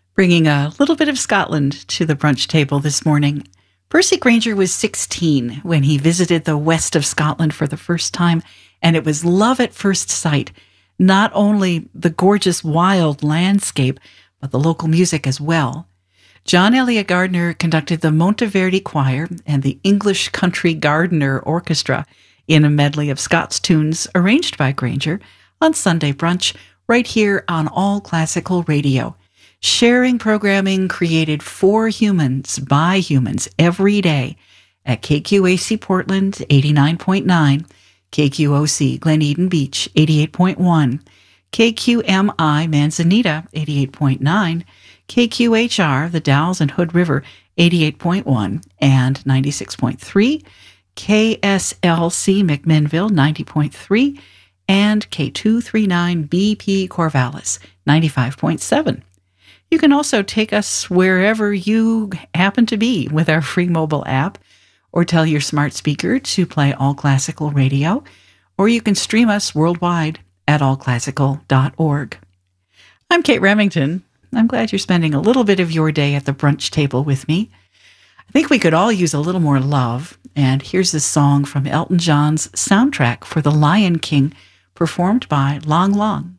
Bringing a little bit of Scotland to the brunch table this morning. Percy Grainger was 16 when he visited the west of Scotland for the first time, and it was love at first sight. Not only the gorgeous wild landscape, but the local music as well. John Eliot Gardiner conducted the Monteverdi Choir and the English Country Gardener Orchestra in a medley of Scots tunes arranged by Grainger on Sunday Brunch right here on All Classical Radio. Sharing programming created for humans by humans every day at KQAC Portland 89.9, KQOC Glen Eden Beach 88.1, KQMI Manzanita 88.9, KQHR The Dalles and Hood River 88.1 and 96.3, KSLC McMinnville 90.3, and K239BP Corvallis 95.7. You can also take us wherever you happen to be with our free mobile app, or tell your smart speaker to play All Classical Radio, or you can stream us worldwide at allclassical.org. I'm Kate Remington. I'm glad you're spending a little bit of your day at the brunch table with me. I think we could all use a little more love, and here's this song from Elton John's soundtrack for The Lion King, performed by Lang Lang.